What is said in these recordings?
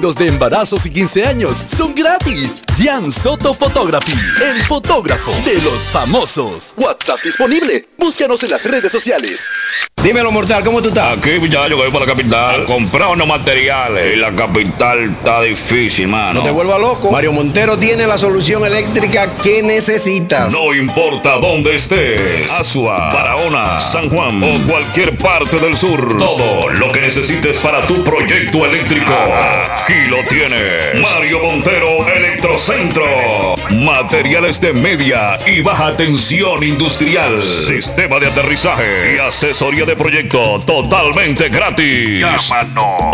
fotos de embarazos y 15 años son gratis. Jan Soto Photography, el fotógrafo de los famosos. WhatsApp disponible. Búscanos en las redes sociales. Dímelo, mortal, ¿cómo tú estás? Aquí, muchacho, que voy para la capital. Comprar unos materiales. Y la capital está difícil, mano. No te vuelvas loco. Mario Montero tiene la solución eléctrica que necesitas. No importa dónde estés. Asua, Barahona, San Juan o cualquier parte del sur. Todo lo que necesites para tu proyecto eléctrico. Aquí lo tienes. Mario Montero Electrocentro. Materiales de media y baja tensión industrial. Sistema de aterrizaje y asesoría de proyecto totalmente gratis. Llámanos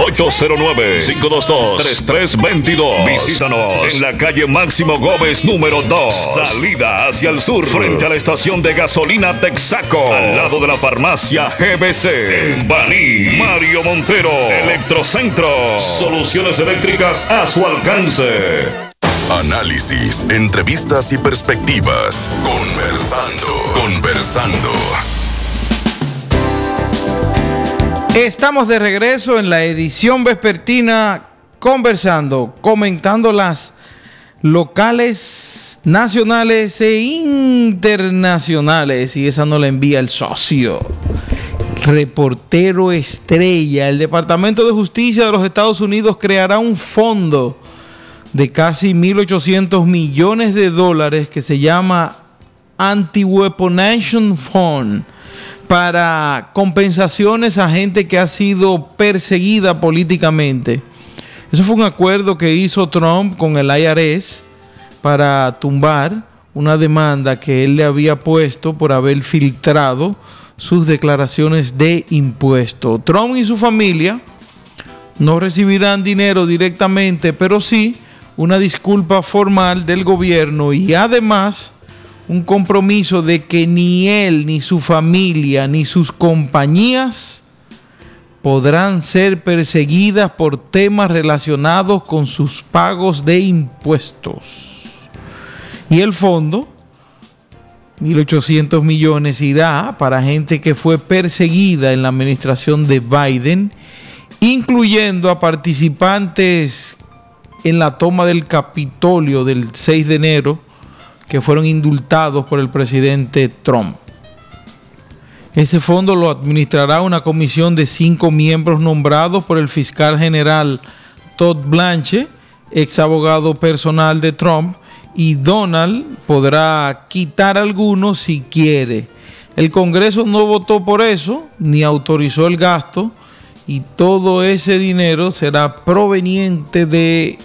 809-522-3322. Visítanos en la calle Máximo Gómez número 2, salida hacia el sur, frente a la estación de gasolina Texaco, al lado de la farmacia GBC. En Baní, Mario Montero Electrocentro. Soluciones eléctricas a su alcance. Análisis, entrevistas y perspectivas. Conversando. Estamos de regreso en la edición vespertina Conversando, comentando las locales, nacionales e internacionales. Y esa nos la envía el socio, reportero estrella. El Departamento de Justicia de los Estados Unidos creará un fondo de casi 1.800 millones de dólares que se llama Anti-Weaponization Fund, para compensaciones a gente que ha sido perseguida políticamente. Eso fue un acuerdo que hizo Trump con el IRS para tumbar una demanda que él le había puesto por haber filtrado sus declaraciones de impuestos. Trump y su familia no recibirán dinero directamente, pero sí una disculpa formal del gobierno y además un compromiso de que ni él, ni su familia, ni sus compañías podrán ser perseguidas por temas relacionados con sus pagos de impuestos. Y el fondo, 1.800 millones, irá para gente que fue perseguida en la administración de Biden, incluyendo a participantes en la toma del Capitolio del 6 de enero, que fueron indultados por el presidente Trump. Ese fondo lo administrará una comisión de 5 miembros nombrados por el fiscal general Todd Blanche, ex abogado personal de Trump, y Donald podrá quitar algunos si quiere. El Congreso no votó por eso, ni autorizó el gasto, y todo ese dinero será proveniente de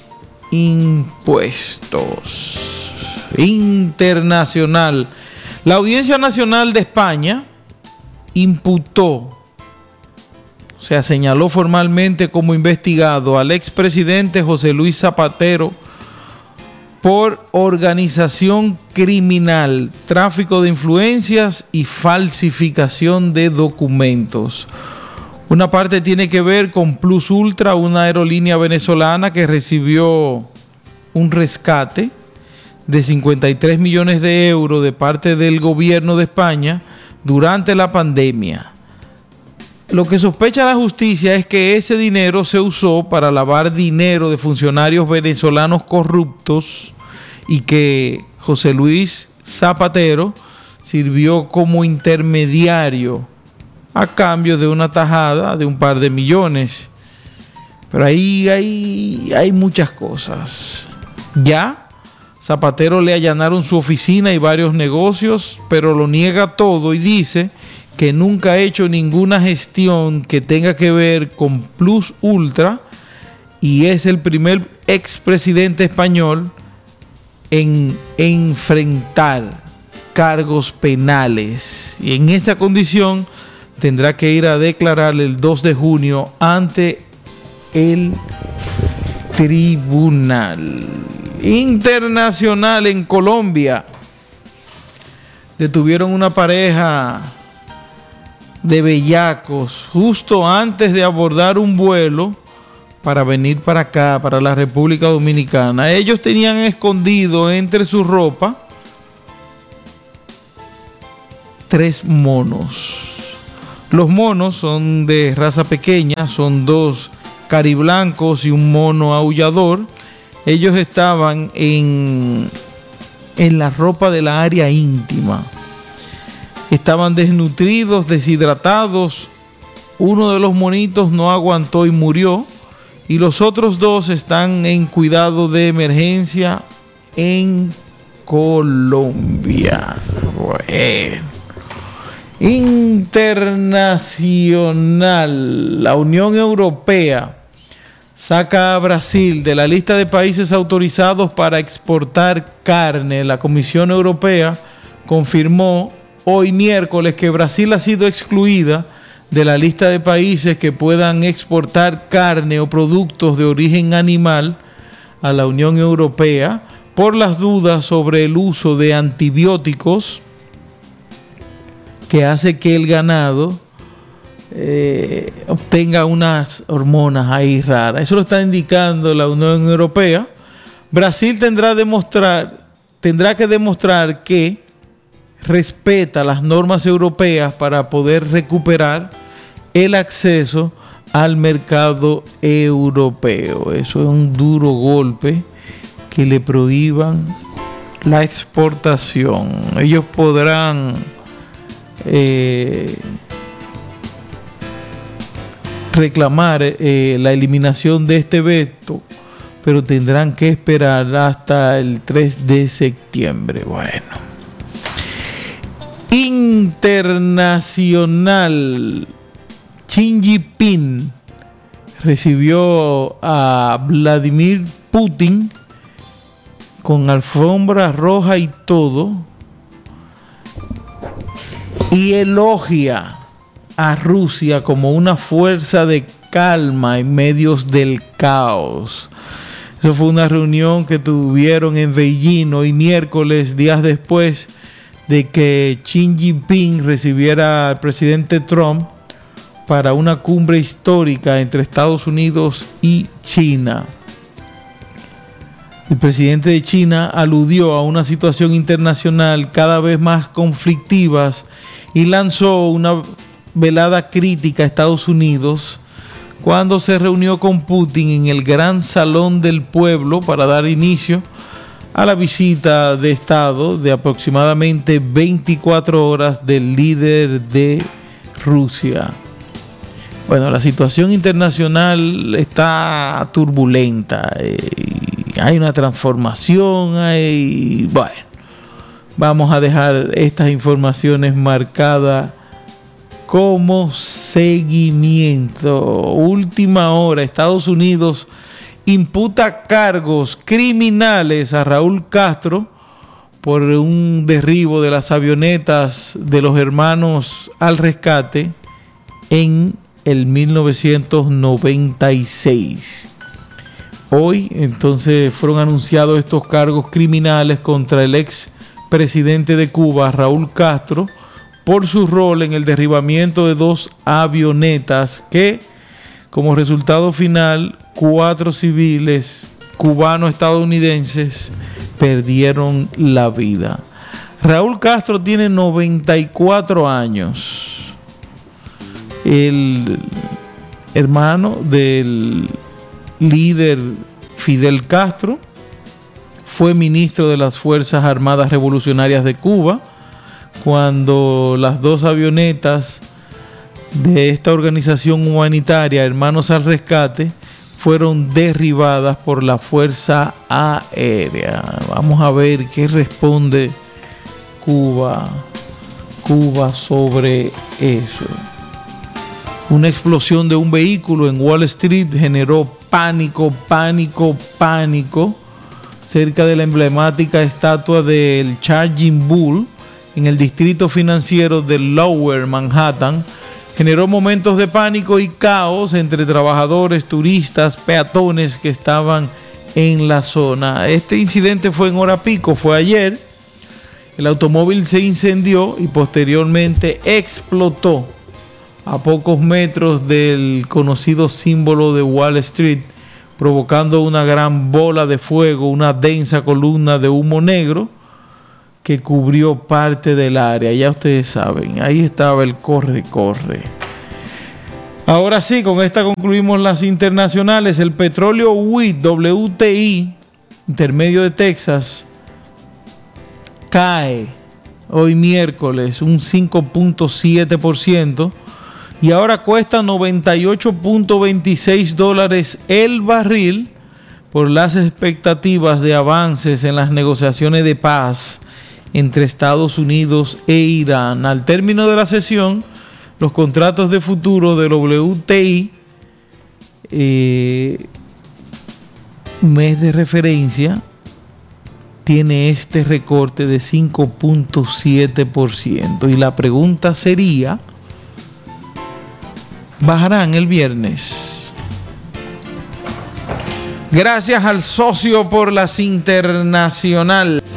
impuestos. Internacional. La Audiencia Nacional de España imputó, o sea, señaló formalmente como investigado al expresidente José Luis Zapatero por organización criminal, tráfico de influencias y falsificación de documentos. Una parte tiene que ver con Plus Ultra, una aerolínea venezolana que recibió un rescate de 53 millones de euros de parte del gobierno de España durante la pandemia. Lo que sospecha la justicia es que ese dinero se usó para lavar dinero de funcionarios venezolanos corruptos y que José Luis Zapatero sirvió como intermediario a cambio de una tajada de un par de millones. Pero ahí hay muchas cosas. Ya Zapatero le allanaron su oficina y varios negocios, pero lo niega todo y dice que nunca ha hecho ninguna gestión que tenga que ver con Plus Ultra y es el primer expresidente español en enfrentar cargos penales. Y en esa condición tendrá que ir a declarar el 2 de junio ante el tribunal internacional. En Colombia detuvieron una pareja de bellacos justo antes de abordar un vuelo para venir para acá, para la República Dominicana. Ellos tenían escondido entre su ropa 3 monos. Los monos son de raza pequeña, son 2 cariblancos y un mono aullador. Ellos estaban en la ropa de la área íntima. Estaban desnutridos, deshidratados. Uno de los monitos no aguantó y murió. Y los otros dos están en cuidado de emergencia en Colombia. Bueno. Internacional. La Unión Europea saca a Brasil de la lista de países autorizados para exportar carne. La Comisión Europea confirmó hoy miércoles que Brasil ha sido excluida de la lista de países que puedan exportar carne o productos de origen animal a la Unión Europea por las dudas sobre el uso de antibióticos que hace que el ganado obtenga unas hormonas ahí raras. Eso lo está indicando la Unión Europea. Brasil tendrá que demostrar que respeta las normas europeas para poder recuperar el acceso al mercado europeo. Eso es un duro golpe, que le prohíban la exportación. Ellos podrán reclamar la eliminación de este veto, pero tendrán que esperar hasta el 3 de septiembre. Bueno. Internacional. Xi Jinping recibió a Vladimir Putin con alfombra roja y todo, y elogia a Rusia como una fuerza de calma en medio del caos. Eso fue una reunión que tuvieron en Beijing hoy miércoles, días después de que Xi Jinping recibiera al presidente Trump para una cumbre histórica entre Estados Unidos y China. El presidente de China aludió a una situación internacional cada vez más conflictiva y lanzó una velada crítica a Estados Unidos cuando se reunió con Putin en el Gran Salón del Pueblo para dar inicio a la visita de Estado de aproximadamente 24 horas del líder de Rusia. Bueno, la situación internacional está turbulenta. Hay una transformación. Bueno, vamos a dejar estas informaciones marcadas como seguimiento. Última hora, Estados Unidos imputa cargos criminales a Raúl Castro por un derribo de las avionetas de los hermanos al rescate en el 1996. Hoy entonces fueron anunciados estos cargos criminales contra el ex presidente de Cuba, Raúl Castro, por su rol en el derribamiento de 2 avionetas que, como resultado final, 4 civiles cubano-estadounidenses perdieron la vida. Raúl Castro tiene 94 años. El hermano del líder Fidel Castro fue ministro de las Fuerzas Armadas Revolucionarias de Cuba cuando las 2 avionetas de esta organización humanitaria, Hermanos al Rescate, fueron derribadas por la Fuerza Aérea. Vamos a ver qué responde Cuba sobre eso. Una explosión de un vehículo en Wall Street generó pánico cerca de la emblemática estatua del Charging Bull en el distrito financiero de Lower Manhattan. Generó momentos de pánico y caos entre trabajadores, turistas, peatones que estaban en la zona. Este incidente fue en hora pico, fue ayer. El automóvil se incendió y posteriormente explotó a pocos metros del conocido símbolo de Wall Street, provocando una gran bola de fuego, una densa columna de humo negro que cubrió parte del área. Ya ustedes saben, ahí estaba el corre. Ahora sí, con esta concluimos las internacionales. El petróleo WTI, intermedio de Texas, cae hoy miércoles un 5.7% y ahora cuesta $98.26 el barril por las expectativas de avances en las negociaciones de paz entre Estados Unidos e Irán. Al término de la sesión, los contratos de futuro de WTI, mes de referencia, tiene este recorte de 5.7%. Y la pregunta sería, ¿bajarán el viernes? Gracias al socio por las internacionales.